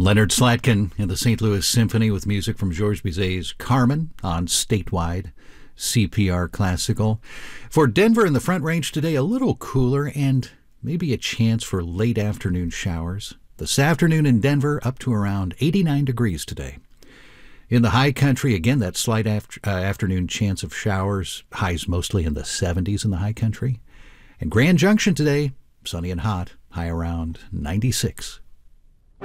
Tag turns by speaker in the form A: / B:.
A: Leonard Slatkin and the St. Louis Symphony with music from Georges Bizet's Carmen on Statewide CPR Classical. For Denver and the Front Range today, a little cooler and maybe a chance for late afternoon showers. This afternoon in Denver, up to around 89 degrees today. In the high country, again, that slight afternoon chance of showers, highs mostly in the 70s in the high country. And Grand Junction today, sunny and hot, high around 96.